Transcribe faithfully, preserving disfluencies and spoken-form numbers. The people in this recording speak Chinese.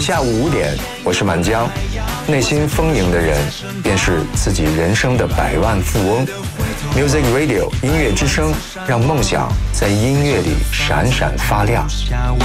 下午五点，我是满江。内心丰盈的人，便是自己人生的百万富翁。Music Radio 音乐之声，让梦想在音乐里闪闪发亮。